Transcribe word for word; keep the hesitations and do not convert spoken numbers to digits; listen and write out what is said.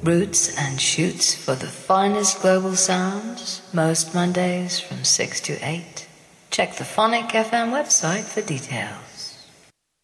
Roots and shoots for the finest global sounds, most Mondays from six to eight. Check the Phonic F M website for details.